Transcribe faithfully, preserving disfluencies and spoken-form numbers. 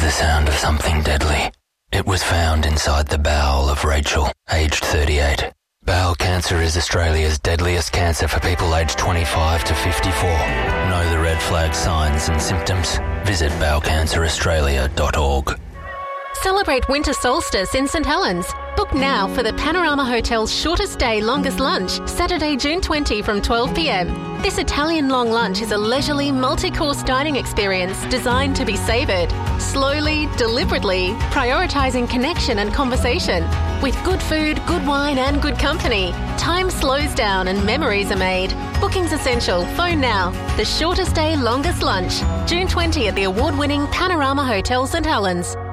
the sound of something deadly. It was found inside the bowel of Rachel, aged thirty-eight. Bowel cancer is Australia's deadliest cancer for people aged twenty-five to fifty-four. Know the red flag signs and symptoms? Visit bowel cancer australia dot org. Celebrate winter solstice in St Helens. Book now for the Panorama Hotel's shortest day, longest lunch, Saturday, June twentieth from twelve p m. This Italian long lunch is a leisurely, multi-course dining experience designed to be savoured slowly, deliberately, prioritising connection and conversation. With good food, good wine and good company, time slows down and memories are made. Booking's essential. Phone now. The shortest day, longest lunch, June twentieth at the award-winning Panorama Hotel St Helens.